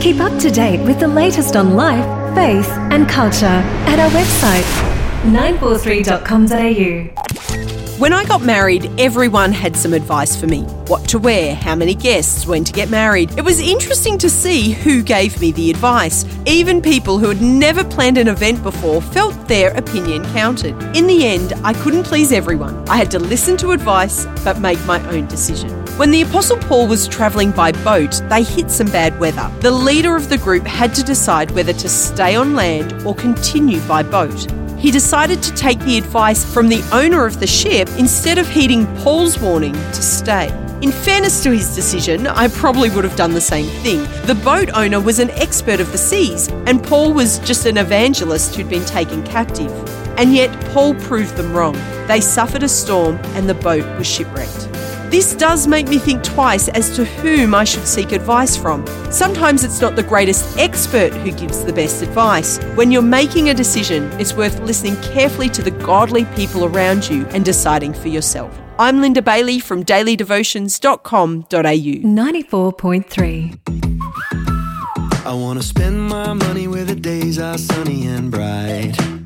Keep up to date with the latest on life, faith and culture at our website 943.com.au. When I got married, everyone had some advice for me. What to wear, how many guests, when to get married. It was interesting to see who gave me the advice. Even people who had never planned an event before felt their opinion counted. In the end, I couldn't please everyone. I had to listen to advice but make my own decision. When the Apostle Paul was travelling by boat, they hit some bad weather. The leader of the group had to decide whether to stay on land or continue by boat. He decided to take the advice from the owner of the ship instead of heeding Paul's warning to stay. In fairness to his decision, I probably would have done the same thing. The boat owner was an expert of the seas, and Paul was just an evangelist who'd been taken captive. And yet Paul proved them wrong. They suffered a storm and the boat was shipwrecked. This does make me think twice as to whom I should seek advice from. Sometimes it's not the greatest expert who gives the best advice. When you're making a decision, it's worth listening carefully to the godly people around you and deciding for yourself. I'm Linda Bailey from dailydevotions.com.au. 94.3. I want to spend my money where the days are sunny and bright.